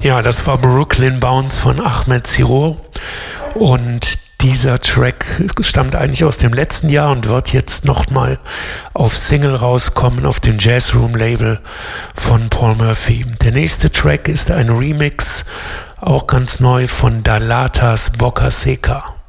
Ja, das war Brooklyn Bounce von Ahmed Siro und dieser Track stammt eigentlich aus dem letzten Jahr und wird jetzt nochmal auf Single rauskommen auf dem Jazzroom Label von Paul Murphy. Der nächste Track ist ein Remix, auch ganz neu von Dalatas Boca Seca.